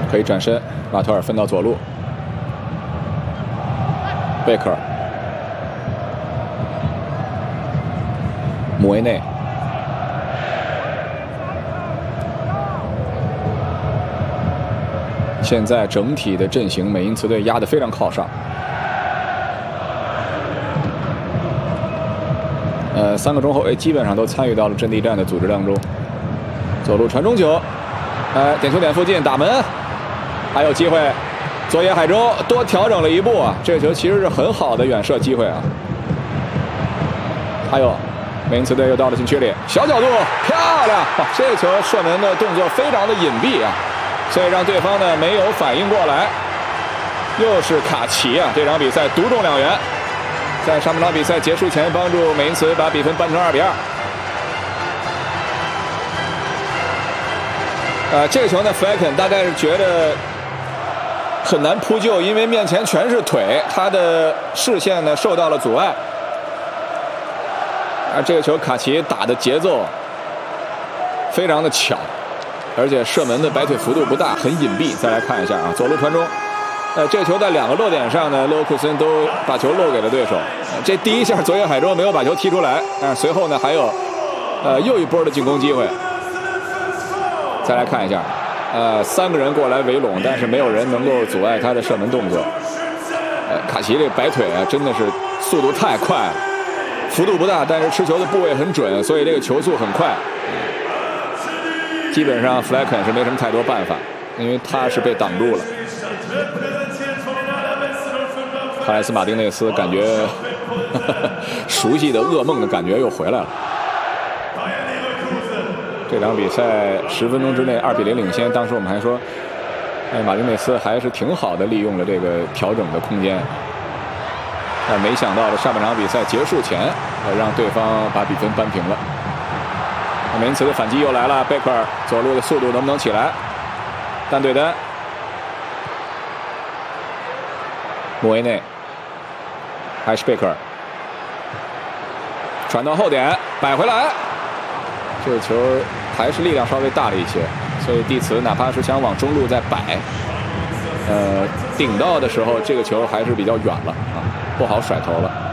可以转身，马图尔分到左路，贝克尔，姆维内，现在整体的阵型，美因茨队压得非常靠上。3个中后卫基本上都参与到了阵地战的组织当中。左路传中球，点球点附近打门，还有机会。佐野海洲多调整了一步啊，这个球其实是很好的远射机会啊。还有，美因茨队又到了禁区里，小角度漂亮，这个球射门的动作非常的隐蔽啊，所以让对方呢没有反应过来。又是卡奇啊，这场比赛独中2元。在上半场比赛结束前，帮助美因茨把比分扳成2比2。这个球呢，弗莱肯大概是觉得很难扑救，因为面前全是腿，他的视线呢受到了阻碍。这个球卡奇打的节奏非常的巧，而且射门的摆腿幅度不大，很隐蔽。再来看一下啊，左路传中。这个球在2个落点上呢，勒沃库森都把球漏给了对手。这第一下佐野海洲没有把球踢出来，但是随后呢还有又一波的进攻机会。再来看一下，3个人过来围拢，但是没有人能够阻碍他的射门动作。卡奇这摆腿啊，真的是速度太快了，幅度不大，但是持球的部位很准，所以这个球速很快。基本上弗莱肯是没什么太多办法，因为他是被挡住了。卡莱斯马丁内斯感觉熟悉的噩梦的感觉又回来了。这场比赛10分钟之内2比0领先，当时我们还说，马丁内斯还是挺好的利用了这个调整的空间，但没想到的上半场比赛结束前，让对方把比分扳平了。美因茨的反击又来了，贝克尔左路的速度能不能起来？单对单，穆维内，还是贝克尔，传到后点，摆回来。这个球还是力量稍微大了一些，所以蒂茨哪怕是想往中路再摆，顶到的时候，这个球还是比较远了啊，不好甩头了。